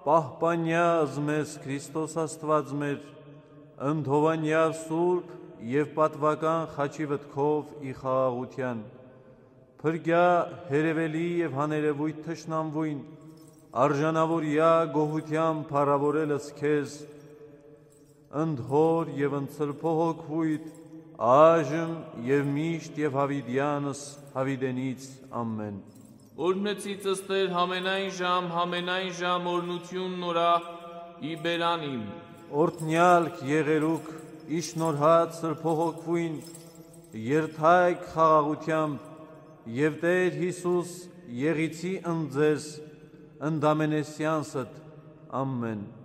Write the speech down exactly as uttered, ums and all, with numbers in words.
պահպանյազ մեզ Քրիստոս Աստված մեր, ընդհովանյա սուրբ և պատվական խաչի վտքով ի խաղաղության, փրկյա հերևելի և հաներևույթ թշնամվույն, արժանավորյա գոհության փառավորելս քեզ, ընդհոր և ընծրփոհոքվույթ, այժմ և միշտ և հավիդյանս հավիդենից ամեն։ Օրհնեցիցս Տեր համենայն ժամ, համենայն ժամ օրնություն նորա ի բերանիմ։ Օրհնյալք եղերուք իշնորհած սրբոհոքվույն, երթայք խաղաղությամբ և Տեր Հիսուս եղիցի ընձեզ ընդամենեսյանսդ ամեն։